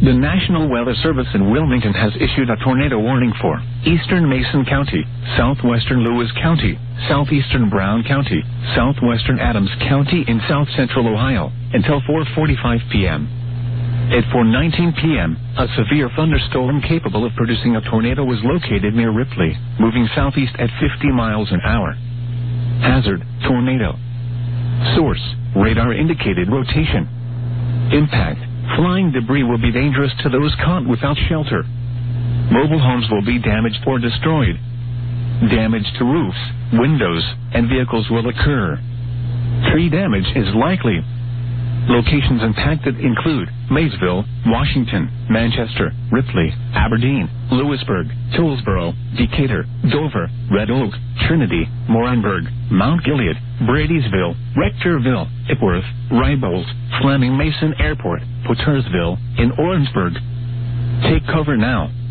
The National Weather Service in Wilmington has issued a tornado warning for eastern Mason County, southwestern Lewis County, southeastern Brown County, southwestern Adams County in south-central Ohio until 4:45 p.m. At 4:19 p.m., a severe thunderstorm capable of producing a tornado was located near Ripley, moving southeast at 50 miles an hour. Hazard, tornado. Source, radar indicated rotation. Impact, flying debris will be dangerous to those caught without shelter. Mobile homes will be damaged or destroyed. Damage to roofs, windows, and vehicles will occur. Tree damage is likely. Locations impacted include Maysville, Washington, Manchester, Ripley, Aberdeen, Lewisburg, Toolsboro, Decatur, Dover, Red Oak, Trinity, Moranberg, Mount Gilead, Bradysville, Rectorville, Ipworth, Rybolt, Fleming Mason Airport, Pottersville, and Orangeburg. Take cover now.